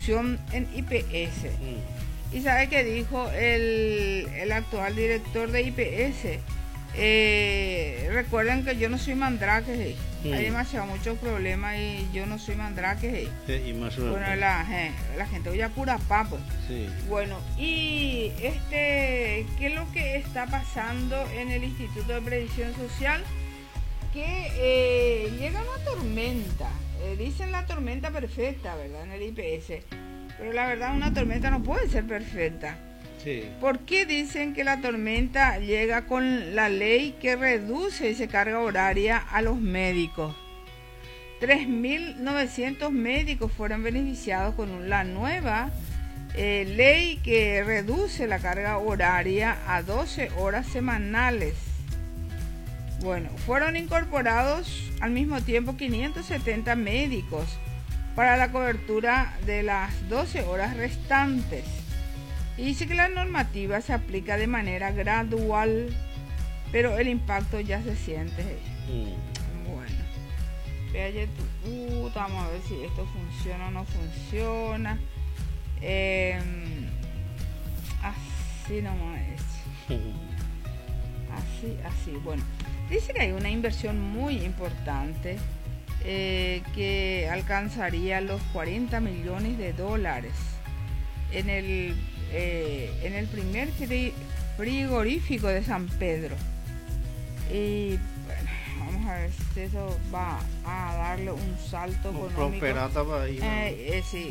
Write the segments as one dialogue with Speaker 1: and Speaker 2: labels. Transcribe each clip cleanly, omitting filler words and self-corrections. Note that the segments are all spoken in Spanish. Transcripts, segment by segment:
Speaker 1: construcción en IPS. ¿Y sabe qué dijo el actual director de IPS? Recuerden que yo no soy Mandrake, hay demasiado muchos problemas y yo no soy Mandrake. Bueno, la gente oye pura papa. Sí. Bueno, y ¿qué es lo que está pasando en el Instituto de Previsión Social? Que llega una tormenta, dicen la tormenta perfecta, ¿verdad? En el IPS, pero la verdad una tormenta no puede ser perfecta. Sí. ¿Por qué dicen que la tormenta llega con la ley que reduce esa carga horaria a los médicos? 3.900 médicos fueron beneficiados con la nueva ley que reduce la carga horaria a 12 horas semanales. Bueno, fueron incorporados al mismo tiempo 570 médicos para la cobertura de las 12 horas restantes. Y dice que la normativa se aplica de manera gradual, pero el impacto ya se siente. Bueno, vea YouTube, vamos a ver si esto funciona o no funciona. Así nomás es. Así. Bueno, dice que hay una inversión muy importante que alcanzaría los $40 millones en el primer frigorífico de San Pedro. Y bueno, vamos a ver si eso va a darle un salto económico. Sí,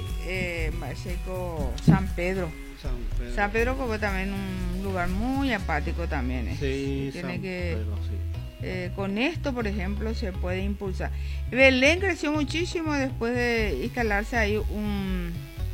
Speaker 1: San Pedro. San Pedro como también un lugar muy apático también.
Speaker 2: Sí,
Speaker 1: tiene con esto, por ejemplo, se puede impulsar. Belén creció muchísimo después de instalarse ahí un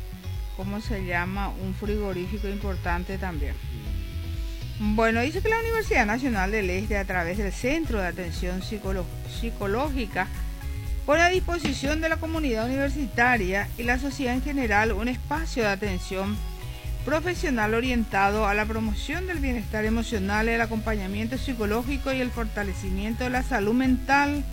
Speaker 1: frigorífico importante también. Bueno, dice que la Universidad Nacional del Este, a través del Centro de Atención Psicológica, pone a disposición de la comunidad universitaria y la sociedad en general un espacio de atención profesional orientado a la promoción del bienestar emocional, el acompañamiento psicológico y el fortalecimiento de la salud mental.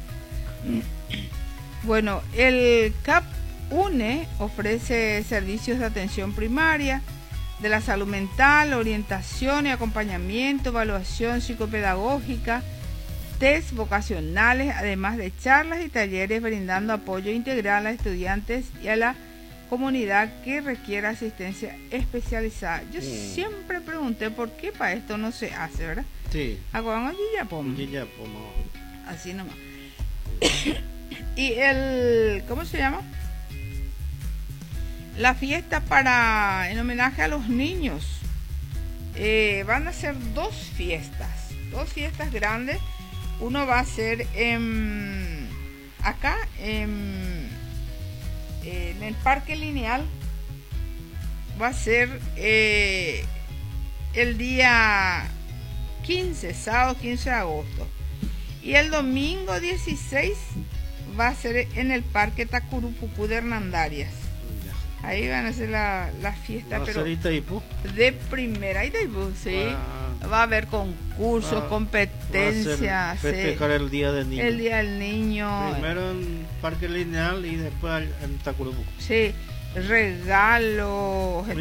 Speaker 1: Bueno, el CAP UNE ofrece servicios de atención primaria, de la salud mental, orientación y acompañamiento, evaluación psicopedagógica, test vocacionales, además de charlas y talleres brindando apoyo integral a estudiantes y a la comunidad que requiera asistencia especializada. Yo siempre pregunté por qué para esto no se hace, ¿verdad? Sí. Así nomás. Y ¿cómo se llama? La fiesta en homenaje a los niños. Van a ser dos fiestas grandes. Uno va a ser acá en el Parque Lineal. Va a ser el día 15, sábado 15 de agosto. Y el domingo 16 va a ser en el Parque Tacurupucú de Hernandarias. Ahí van a hacer la fiesta, pero de primera. Itaipú, sí. Va a haber concursos, competencias.
Speaker 2: Festejar el Día del Niño.
Speaker 1: El Día del Niño.
Speaker 2: Primero en Parque Lineal y después en Tacurupucú.
Speaker 1: Sí, regalos.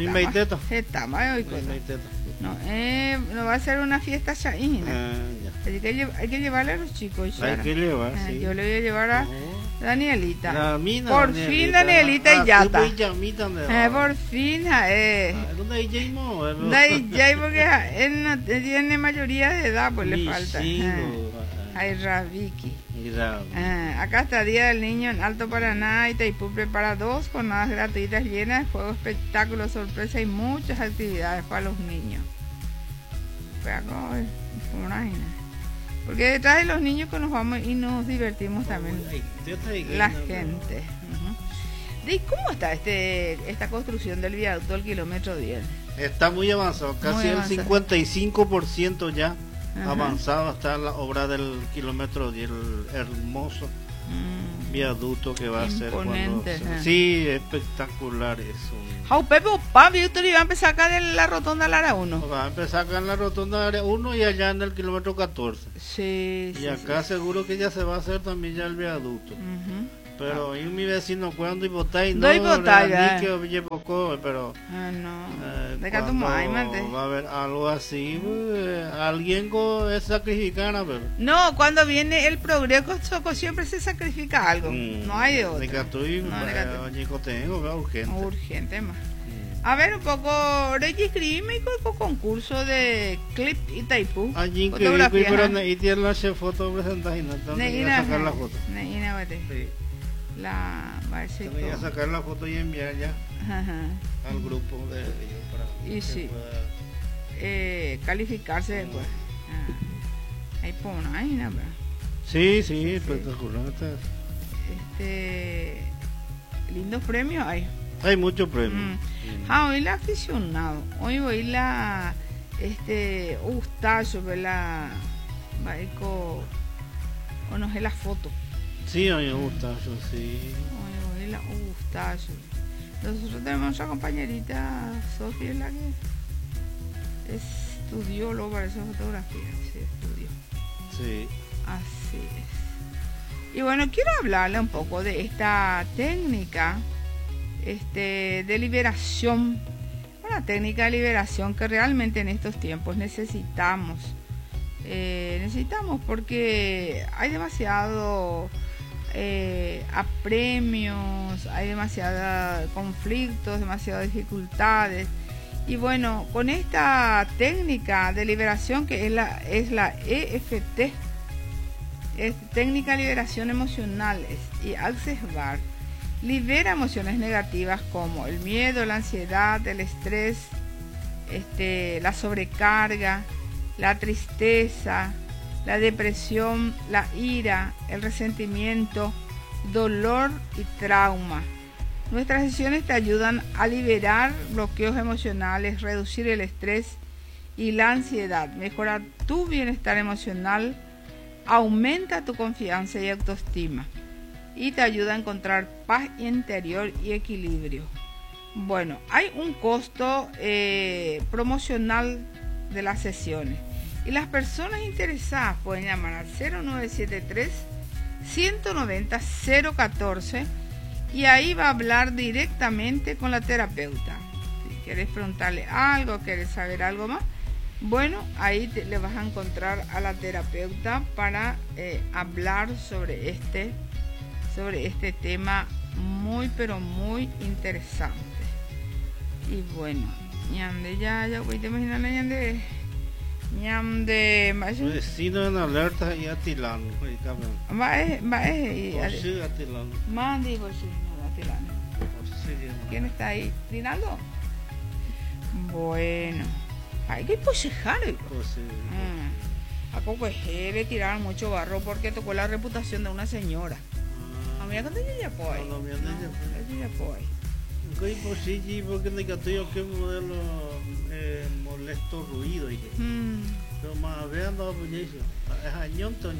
Speaker 1: No va a ser una fiesta chaína. Así que hay que llevarle a los chicos.
Speaker 2: Hay que llevar, sí.
Speaker 1: Yo le voy a llevar a Danielita.
Speaker 2: Por
Speaker 1: fin Danielita y Yata.
Speaker 2: Por
Speaker 1: fin.
Speaker 2: ¿Dónde hay Jaimo?
Speaker 1: Porque él no tiene mayoría de edad, pues le falta. Hay Rabiki. Acá está Día del Niño en Alto Paraná. Itaipú prepara 2 jornadas gratuitas llenas de juegos, espectáculos, sorpresas y muchas actividades para los niños. Porque detrás de los niños que nos vamos y nos divertimos también la gente. ¿Y cómo está esta construcción del viaducto del kilómetro 10?
Speaker 2: Está muy avanzado, casi el 55% ya. Avanzado está la obra del kilómetro 10, el hermoso viaducto que va a ser sí, espectacar eso.
Speaker 1: Pepe, va a empezar acá en la rotonda Lara 1.
Speaker 2: Va a empezar acá en la rotonda Lara 1 y allá en el kilómetro 14.
Speaker 1: Sí.
Speaker 2: Y acá seguro que ya se va a hacer también ya el viaducto. Pero y mi vecino cuando y botáis no
Speaker 1: doy botáis,
Speaker 2: que oye poco, pero
Speaker 1: no.
Speaker 2: Cuando va a haber algo así, alguien es sacrificana, pero
Speaker 1: no, cuando viene el progreso siempre se sacrifica algo, no hay de otro. Urgente más. A ver un poco registrismo y concurso de clip y taipú.
Speaker 2: Allí fotografía. Pero y tiene la foto presentada y no voy a sacar la foto. Te voy a sacar la foto y enviar ya al grupo de ellos para
Speaker 1: y sí. Calificarse después. Ahí pone ahí, ¿no?
Speaker 2: Sí, espectacular.
Speaker 1: Lindos premios hay.
Speaker 2: Hay muchos premios.
Speaker 1: Hoy la aficionado. Hoy voy la Gustacho, ¿verdad? Baico o no sé la foto.
Speaker 2: Sí, hoy Gustacho, sí.
Speaker 1: Hoy la Gustacho. Nosotros tenemos nuestra compañerita Sofía, la que estudió luego para esa fotografía. Sí, estudió.
Speaker 2: Sí.
Speaker 1: Así es. Y bueno, quiero hablarle un poco de esta técnica de liberación, una técnica de liberación que realmente en estos tiempos necesitamos porque hay demasiado apremios, hay demasiados conflictos, demasiadas dificultades, y bueno, con esta técnica de liberación que es la EFT, es técnica de liberación emocional, y Access Bar libera emociones negativas como el miedo, la ansiedad, el estrés, la sobrecarga, la tristeza, la depresión, la ira, el resentimiento, dolor y trauma. Nuestras sesiones te ayudan a liberar bloqueos emocionales, reducir el estrés y la ansiedad, mejorar tu bienestar emocional, aumenta tu confianza y autoestima y te ayuda a encontrar paz interior y equilibrio. Bueno, hay un costo promocional de las sesiones y las personas interesadas pueden llamar al 0973 190 014 y ahí va a hablar directamente con la terapeuta. Si quieres preguntarle algo, quieres saber algo más, bueno, ahí le vas a encontrar a la terapeuta para hablar sobre este tema muy pero muy interesante. Y bueno, ñande ya voy a imaginar ñande
Speaker 2: vecino en alerta y atilano
Speaker 1: ¿quién está ahí? ¿Rinaldo? Bueno, hay que posejar a poco le tiraron mucho barro porque tocó la reputación de una señora. Mira cuando ella puede.
Speaker 2: Porque que modelo molesto ruido y pero más veando es añonte.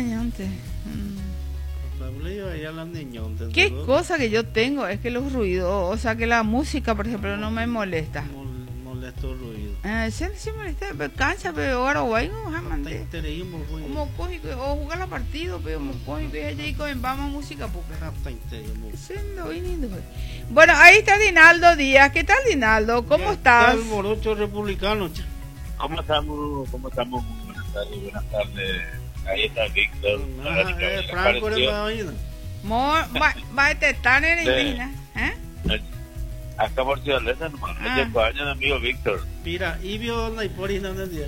Speaker 1: ¿Qué cosa que yo tengo? Es que los ruidos, o sea que la música, por ejemplo, no me molesta.
Speaker 2: Molesto ruido.
Speaker 1: Sí molesta, pero cansa, pero ahora voy como coge o jugar la partido, pero como coge y vamos música porque bueno, ahí está Dinaldo Díaz. ¿Qué tal, Dinaldo? ¿Cómo estás?
Speaker 2: El morocho republicano.
Speaker 3: ¿Cómo estamos? Buenas tardes. Ahí está Víctor.
Speaker 2: Franco
Speaker 3: va
Speaker 1: a estar en el
Speaker 3: acá por Ciudad Lesa, nomás. Hace 4 años, amigo Víctor.
Speaker 2: Mira, y vio la hiporina en el día.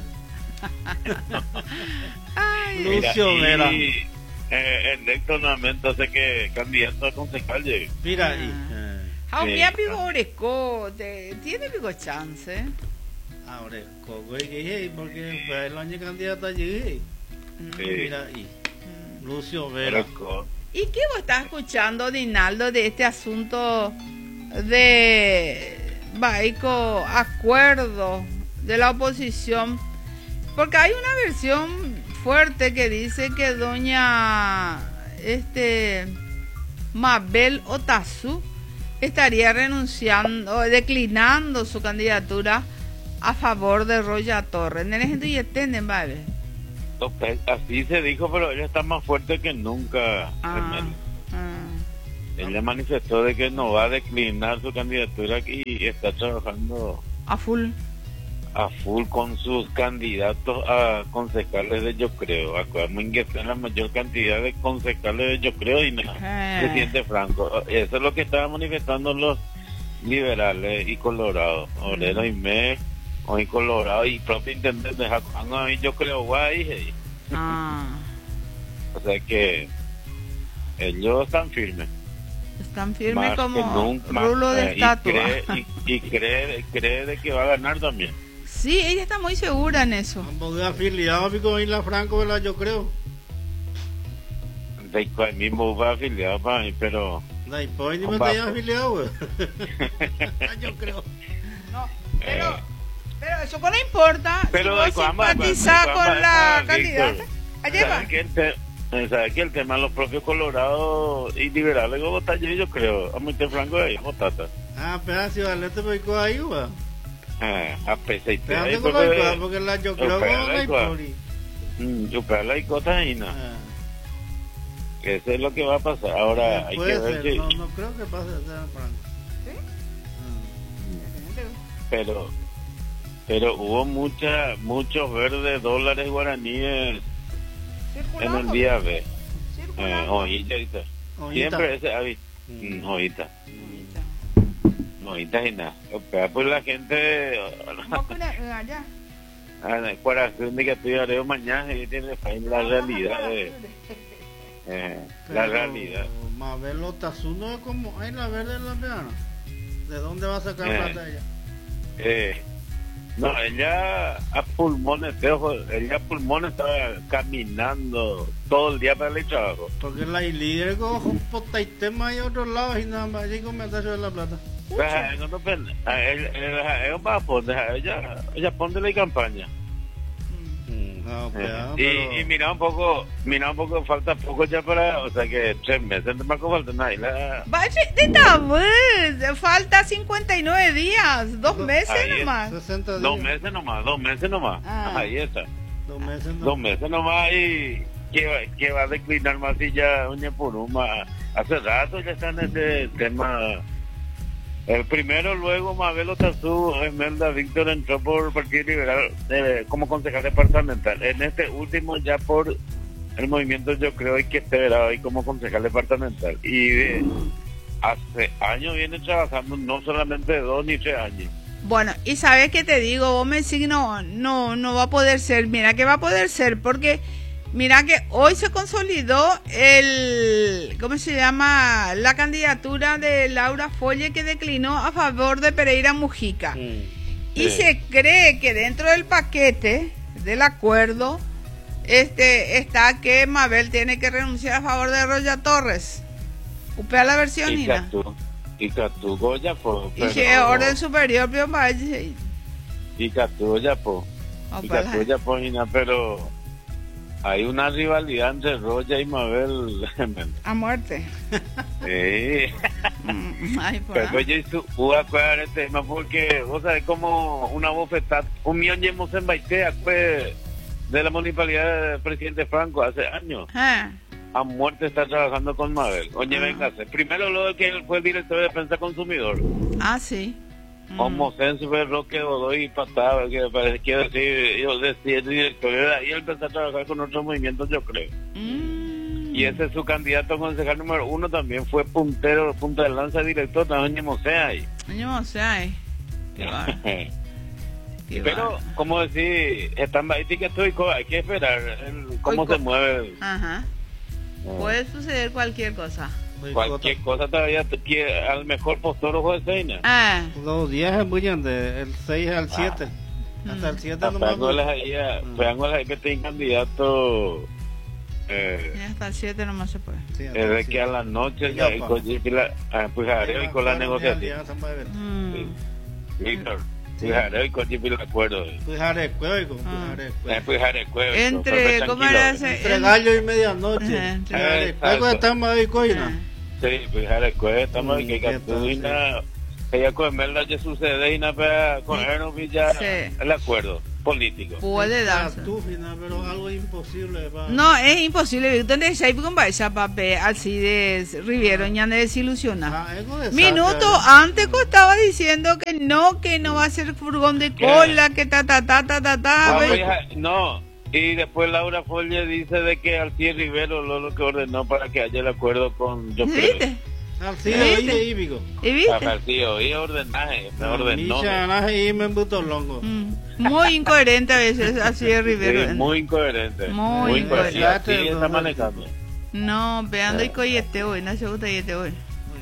Speaker 1: Lucio
Speaker 2: Vera.
Speaker 3: Electo nuevamente, hace que candidato a concejal llegue.
Speaker 2: Mira ahí.
Speaker 1: Aunque Oresco tiene pico chance.
Speaker 2: Oresco, güey, porque fue el año candidato allí. Mira ahí. Lucio Vera.
Speaker 1: ¿Y qué vos estás escuchando, Dinaldo, de este asunto de acuerdo de la oposición? Porque hay una versión fuerte que dice que doña Mabel Otazu estaría declinando su candidatura a favor de Roya Torres.
Speaker 3: Así se dijo, pero ella está más fuerte que nunca. Ella manifestó de que no va a declinar su candidatura y está trabajando
Speaker 1: a full
Speaker 3: con sus candidatos a concejales de Yo Creo. Acuérdame que está la mayor cantidad de concejales de Yo Creo y no presidente Franco. Eso es lo que estaban manifestando los liberales y colorados. Obrero y MEC, hoy colorado y propio intendente de Jacuango y Yo Creo guay. O sea que ellos están firmes.
Speaker 1: Están firmes
Speaker 3: más
Speaker 1: como
Speaker 3: nunca,
Speaker 1: rulo de estatua.
Speaker 3: Y cree de que va a ganar también.
Speaker 1: Sí, ella está muy segura en eso.
Speaker 2: Ambos afiliados, pico Isla Franco, ¿verdad? Yo creo.
Speaker 3: Después mismo va afiliado para mí, pero...
Speaker 2: Después ni me está afiliado, güey. Yo creo.
Speaker 1: No, pero eso no importa.
Speaker 3: Pero
Speaker 1: si vos simpatizás con la candidata,
Speaker 3: ¿sabes que el tema de los propios colorados y liberales como votar yo creo? A muy franco ahí, votata.
Speaker 2: Pero si Valente me dijo ahí, güey.
Speaker 3: A pesar
Speaker 2: de porque la yo creo que no hay poli.
Speaker 3: Yo creo la cosas ahí, no. Eso es lo que va a pasar. Ahora hay que ver
Speaker 2: si... No creo que pase a ser franco.
Speaker 3: ¿Sí? Pero hubo muchos verdes dólares guaraníes en el día B. Siempre ese hábito. Hojita y nada. Pues la gente. Cuarazón de que estudiaré mañana y tiene la realidad. La realidad.
Speaker 2: Mabel Otazuno es como. Ay, la verde en la peana. ¿De dónde va a sacar plata ella?
Speaker 3: No, ella a pulmones estaba caminando todo el día para el trabajo.
Speaker 2: Porque la líder con un potaitema y otros lados y nada más, allí comentario de la plata.
Speaker 3: Ella pone la campaña. Y mira un poco, falta poco ya para, o sea que 3 meses no me falta nada.
Speaker 1: Falta 59 días, 2 meses nomás.
Speaker 2: 60 días.
Speaker 3: 2 meses nomás. Ahí está. 2 meses nomás y que va a declinar más y ya Doña Puruma. Hace rato ya está en ese tema. El primero, luego Mabel Otazú, Esmeralda Víctor entró por Partido Liberal como concejal departamental. En este último ya por el movimiento Yo Creo que esté ahí como concejal departamental. Y hace años viene trabajando, no solamente 2 ni 3 años.
Speaker 1: Bueno, y sabes qué te digo, vos me decís no va a poder ser. Mira que va a poder ser, porque mira que hoy se consolidó ¿cómo se llama? La candidatura de Laura Folle, que declinó a favor de Pereira Mujica. Y se cree que dentro del paquete del acuerdo está que Mabel tiene que renunciar a favor de Roya Torres. Upea la versión, Nina.
Speaker 3: Y Catú Goya, pues.
Speaker 1: Y que orden superior, pero
Speaker 3: y Catú Goya, pues. Y Catú Goya, pues, Nina, pero hay una rivalidad entre Roya y Mabel.
Speaker 1: A muerte.
Speaker 3: Sí. Pero yo voy a aclarar el tema porque vos sabés como una bofetada. Un millón llevamos en Baitea, pues, de la municipalidad del presidente Franco hace años. A muerte está trabajando con Mabel. Oye, véngase. Primero lo que él fue el director de Defensa Consumidor.
Speaker 1: Sí.
Speaker 3: Como Sense, Roque, Godoy y Patada, que quiero decir, yo decía el director, y él empezó a trabajar con otros movimientos, yo creo. Y ese es su candidato a concejal número 1, también fue punta de lanza director, también en Mosea ahí. Pero, como decir, están hay que esperar cómo se mueve.
Speaker 1: Puede suceder cualquier cosa.
Speaker 3: Cualquier cosa todavía al mejor postor ojo de Seina.
Speaker 2: Los días es muy grande, el 6 al 7. Hasta el 7 no más.
Speaker 3: Veamos ahí que tienen candidato.
Speaker 1: Hasta el 7 nomás se puede.
Speaker 3: Es de que a la noche pues haré con la negociación. Víctor. Pujaré con el acuerdo.
Speaker 2: Pujaré cuevo.
Speaker 1: Entre, ¿cómo era ese?
Speaker 2: Entre gallo y medianoche. Luego estamos ahí, coina.
Speaker 3: Sí, Pujaré cuevo, estamos ahí, que Catuina, ella con Melda ya sucede y nada para con él ya el acuerdo. político.
Speaker 1: Puede darse.
Speaker 2: Pero algo imposible.
Speaker 1: No, es imposible. ¿Dónde se con esa papel así de Riviero ya me desilusiona? Minuto antes estaba diciendo que no va a ser furgón de cola, que ta.
Speaker 3: No, y después Laura Folle dice de que Alcides Rivero lo que ordenó para que haya el acuerdo con yo
Speaker 1: ¿Viste?
Speaker 2: Alcides y Íbico.
Speaker 1: ¿Y viste?
Speaker 3: Alcides y ordenaje, me ordenó.
Speaker 1: Muy incoherente a veces Alcides Rivero.
Speaker 3: Sí, muy incoherente.
Speaker 1: Muy incoherente.
Speaker 3: Y así está manejando.
Speaker 1: No, veando y coyete hoy, no se gusta yete hoy.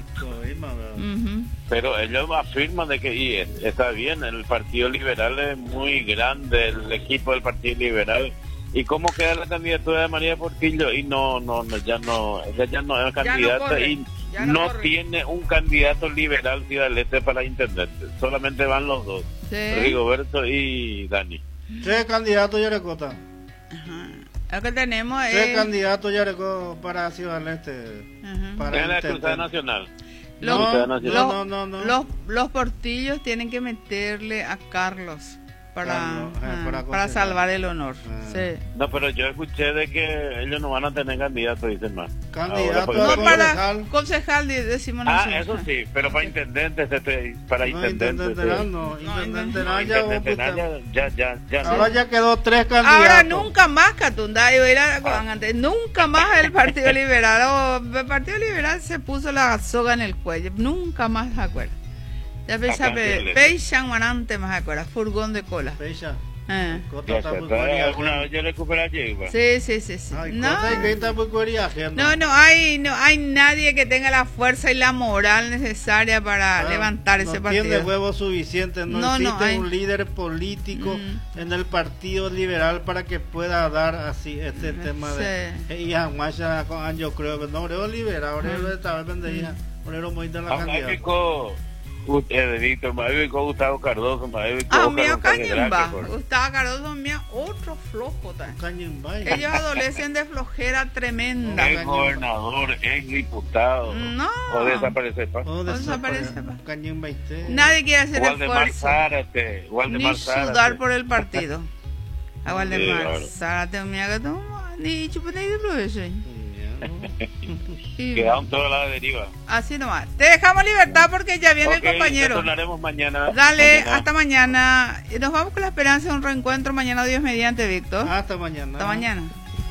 Speaker 3: Pero ellos afirman de que está bien, el Partido Liberal es muy grande, el equipo del Partido Liberal. ¿Y cómo queda la candidatura de María Portillo? Y ella no es candidata y no tiene un candidato liberal Ciudad Este para intendente. Solamente van los dos, Rigoberto y Dani.
Speaker 2: ¿Qué candidato Yarecota?
Speaker 1: Lo que tenemos es...
Speaker 2: ¿Qué candidato Yarecó para Ciudad Este?
Speaker 3: Para la Cruzada Nacional.
Speaker 1: Los Portillos tienen que meterle a Carlos para salvar el honor. Sí.
Speaker 3: No, pero yo escuché de que ellos no van a tener candidato, dicen más.
Speaker 2: Candidato
Speaker 1: para concejal decimos nosotros.
Speaker 3: Eso sí, pero para intendentes, para intendentes.
Speaker 2: Ya. Ahora ya quedó 3 candidatos.
Speaker 1: Ahora nunca más Catunda, nunca más el Partido Liberal. El Partido Liberal se puso la soga en el cuello, nunca más se acuerda. Ya Peixan Guanante más acuerda, furgón de cola.
Speaker 2: Peixan.
Speaker 3: ¿Alguna vez yo recuperé allí?
Speaker 1: Sí. No hay nadie que tenga la fuerza y la moral necesaria para levantar ese partido.
Speaker 2: No tiene huevos suficientes, no existe un líder político en el Partido Liberal para que pueda dar así este tema de yo creo que no liberal, ahora estaba vendida, ahora muy de la candidata.
Speaker 3: Víctor, me había Gustavo Cardoso,
Speaker 1: mío Gustavo Cardoso, mío otro flojo también. Ellos adolecen de flojera tremenda.
Speaker 3: El gobernador, el diputado.
Speaker 1: No.
Speaker 3: O desaparece.
Speaker 1: Nadie quiere hacer esfuerzo.
Speaker 3: Ni
Speaker 1: sudar por el partido. A Waldemar Zárate, ni chupete de profesión.
Speaker 3: Quedaron toda la deriva.
Speaker 1: Así nomás. Te dejamos libertad porque ya viene el compañero.
Speaker 3: Retornaremos mañana.
Speaker 1: Dale, hasta mañana. Y nos vamos con la esperanza de un reencuentro mañana, Dios mediante, Víctor.
Speaker 2: Hasta mañana.
Speaker 1: Hasta mañana.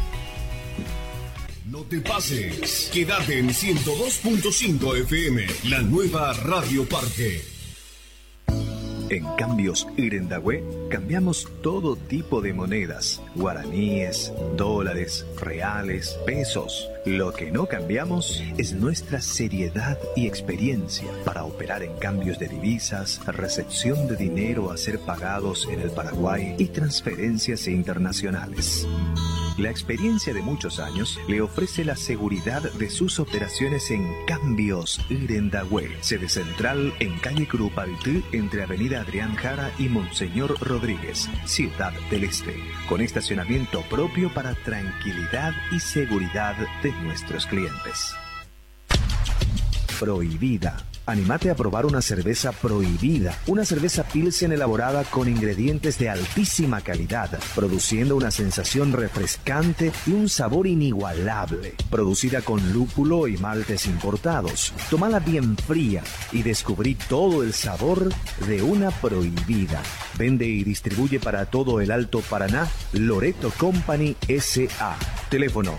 Speaker 4: No te pases. Quédate en 102.5 FM, la nueva Radio Parque.
Speaker 5: En Cambios Irendahue cambiamos todo tipo de monedas, guaraníes, dólares, reales, pesos. Lo que no cambiamos es nuestra seriedad y experiencia para operar en cambios de divisas, recepción de dinero a ser pagados en el Paraguay y transferencias internacionales. La experiencia de muchos años le ofrece la seguridad de sus operaciones en Cambios Irendahue, sede central en calle Curupaytí, entre avenida Adrián Jara y Monseñor Rodríguez, Ciudad del Este, con estacionamiento propio para tranquilidad y seguridad de nuestros clientes. Prohibida. Anímate a probar una cerveza Prohibida, una cerveza Pilsen elaborada con ingredientes de altísima calidad, produciendo una sensación refrescante y un sabor inigualable. Producida con lúpulo y maltes importados. Tómala bien fría y descubrí todo el sabor de una Prohibida. Vende y distribuye para todo el Alto Paraná Loreto Company S.A. Teléfono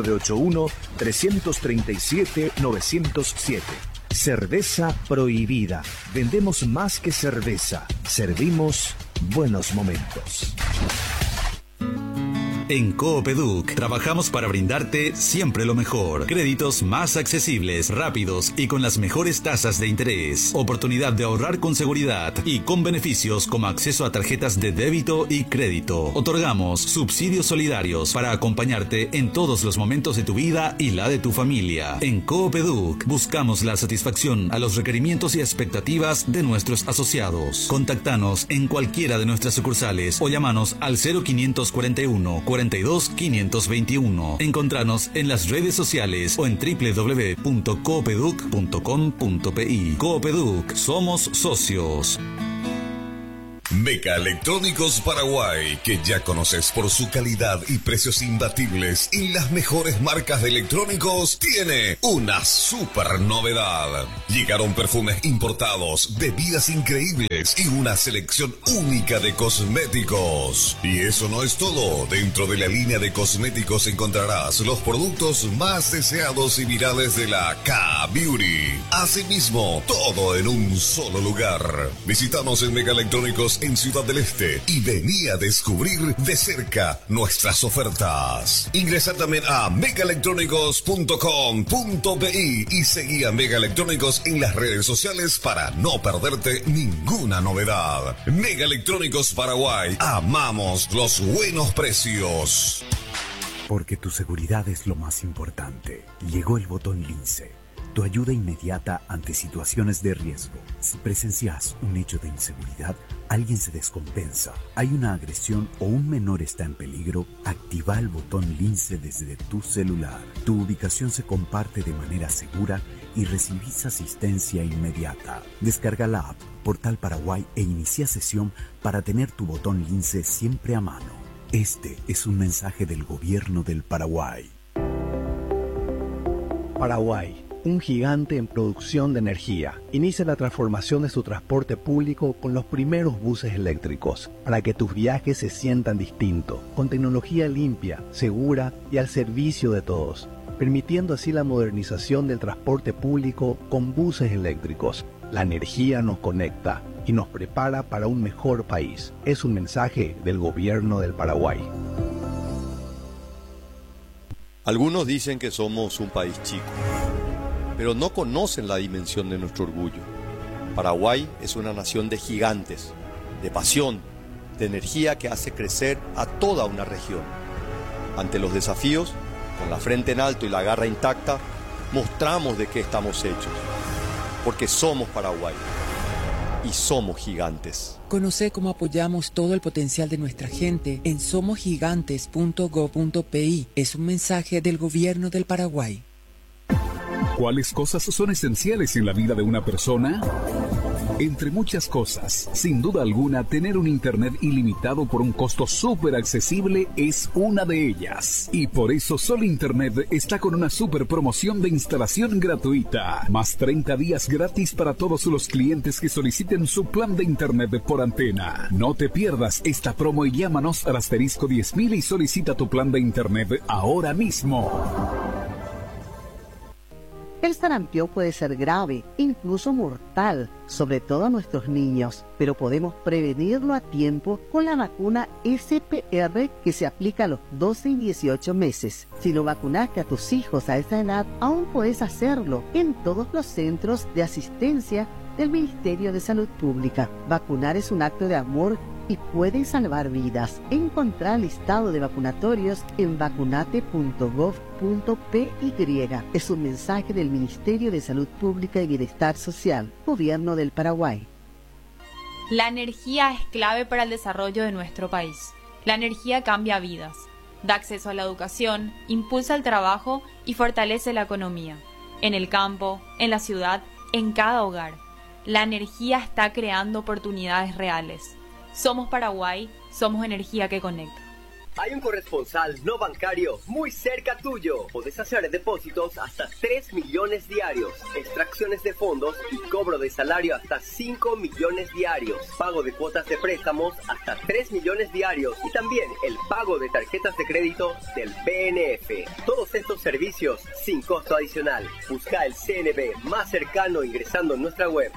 Speaker 5: 0981-337-907. Cerveza Prohibida. Vendemos más que cerveza. Servimos buenos momentos.
Speaker 6: En Coopeduc trabajamos para brindarte siempre lo mejor. Créditos más accesibles, rápidos y con las mejores tasas de interés. Oportunidad de ahorrar con seguridad y con beneficios como acceso a tarjetas de débito y crédito. Otorgamos subsidios solidarios para acompañarte en todos los momentos de tu vida y la de tu familia. En Coopeduc buscamos la satisfacción a los requerimientos y expectativas de nuestros asociados. Contactanos en cualquiera de nuestras sucursales o llámanos al 0541 42 521. Encontranos en las redes sociales o en www.coopeduc.com.pi. Coopeduc, somos socios.
Speaker 4: Megaelectrónicos Paraguay, que ya conoces por su calidad y precios imbatibles y las mejores marcas de electrónicos, tiene una super novedad. Llegaron perfumes importados, bebidas increíbles y una selección única de cosméticos. Y eso no es todo. Dentro de la línea de cosméticos encontrarás los productos más deseados y virales de la K-Beauty. Asimismo, todo en un solo lugar. Visítanos en Megaelectrónicos en Ciudad del Este y vení a descubrir de cerca nuestras ofertas. Ingresa también a megaelectrónicos.com.bi y seguí a Megaelectrónicos en las redes sociales para no perderte ninguna novedad. Megaelectrónicos Paraguay, amamos los buenos precios.
Speaker 7: Porque tu seguridad es lo más importante. Llegó el botón Lince. Tu ayuda inmediata ante situaciones de riesgo. Si presencias un hecho de inseguridad, alguien se descompensa, hay una agresión o un menor está en peligro, activa el botón Lince desde tu celular. Tu ubicación se comparte de manera segura y recibís asistencia inmediata. Descarga la app Portal Paraguay e inicia sesión para tener tu botón Lince siempre a mano. Este es un mensaje del Gobierno del Paraguay.
Speaker 8: Paraguay, un gigante en producción de energía, inicia la transformación de su transporte público con los primeros buses eléctricos, para que tus viajes se sientan distintos, con tecnología limpia, segura y al servicio de todos, permitiendo así la modernización del transporte público con buses eléctricos. La energía nos conecta y nos prepara para un mejor país. Es un mensaje del Gobierno del Paraguay.
Speaker 9: Algunos dicen que somos un país chico, pero no conocen la dimensión de nuestro orgullo. Paraguay es una nación de gigantes, de pasión, de energía que hace crecer a toda una región. Ante los desafíos, con la frente en alto y la garra intacta, mostramos de qué estamos hechos. Porque somos Paraguay y somos gigantes.
Speaker 10: Conoce cómo apoyamos todo el potencial de nuestra gente en somosgigantes.go.pi. Es un mensaje del Gobierno del Paraguay.
Speaker 11: ¿Cuáles cosas son esenciales en la vida de una persona? Entre muchas cosas, sin duda alguna, tener un internet ilimitado por un costo súper accesible es una de ellas. Y por eso Sol Internet está con una súper promoción de instalación gratuita. Más 30 días gratis para todos los clientes que soliciten su plan de internet por antena. No te pierdas esta promo y llámanos al asterisco 10.000 y solicita tu plan de internet ahora mismo.
Speaker 12: El sarampión puede ser grave, incluso mortal, sobre todo a nuestros niños, pero podemos prevenirlo a tiempo con la vacuna SPR que se aplica a los 12 y 18 meses. Si no vacunaste a tus hijos a esa edad, aún puedes hacerlo en todos los centros de asistencia del Ministerio de Salud Pública. Vacunar es un acto de amor y puede salvar vidas. Encontrá el listado de vacunatorios en vacunate.gov.py. Es un mensaje del Ministerio de Salud Pública y Bienestar Social, Gobierno del Paraguay.
Speaker 13: La energía es clave para el desarrollo de nuestro país. La energía cambia vidas, da acceso a la educación, impulsa el trabajo y fortalece la economía. En el campo, en la ciudad, en cada hogar. La energía está creando oportunidades reales. Somos Paraguay, somos energía que conecta.
Speaker 14: Hay un corresponsal no bancario muy cerca tuyo. Podés hacer depósitos hasta 3 millones diarios, extracciones de fondos y cobro de salario hasta 5 millones diarios, pago de cuotas de préstamos hasta 3 millones diarios y también el pago de tarjetas de crédito del BNF. Todos estos servicios sin costo adicional. Busca el CNB más cercano ingresando en nuestra web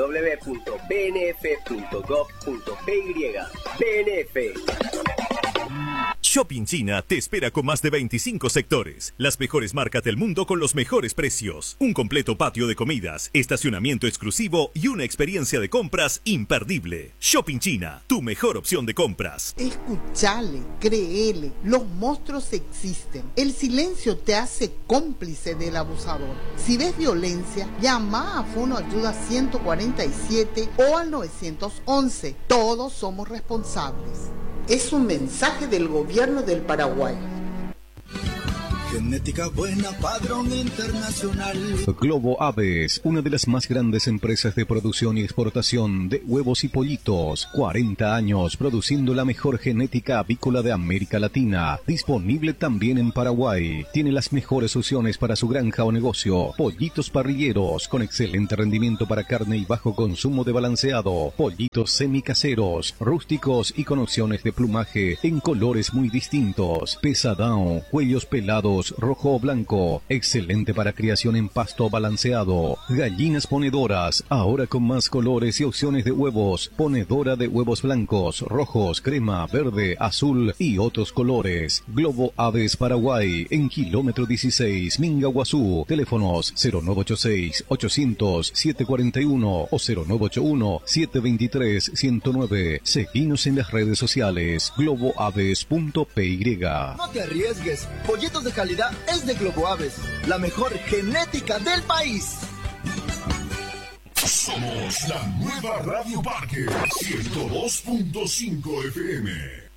Speaker 14: www.bnf.gov.py. BNF.
Speaker 15: Shopping China te espera con más de 25 sectores, las mejores marcas del mundo con los mejores precios, un completo patio de comidas, estacionamiento exclusivo y una experiencia de compras imperdible. Shopping China, tu mejor opción de compras.
Speaker 16: Escuchale, créele, los monstruos existen. El silencio te hace cómplice del abusador. Si ves violencia, llama a Fono Ayuda 147 o al 911. Todos somos responsables. Es un mensaje del Gobierno del Paraguay.
Speaker 17: Genética buena, padrón internacional.
Speaker 18: Globo Aves, una de las más grandes empresas de producción y exportación de huevos y pollitos. 40 años produciendo la mejor genética avícola de América Latina. Disponible también en Paraguay. Tiene las mejores opciones para su granja o negocio. Pollitos parrilleros con excelente rendimiento para carne y bajo consumo de balanceado. Pollitos semicaseros, rústicos y con opciones de plumaje en colores muy distintos. Pesadão, cuellos pelados, rojo o blanco, excelente para criación en pasto balanceado. Gallinas ponedoras, ahora con más colores y opciones de huevos. Ponedora de huevos blancos, rojos, crema, verde, azul y otros colores. Globo Aves Paraguay, en kilómetro 16, Mingaguazú. Teléfonos 0986-800-741 o 0981-723-109. Seguinos en las redes sociales, globoaves.py.
Speaker 17: No te arriesgues, pollitos de calidad es de Globo Aves, la mejor genética del país.
Speaker 4: Somos la nueva Radio Parque 102.5 FM.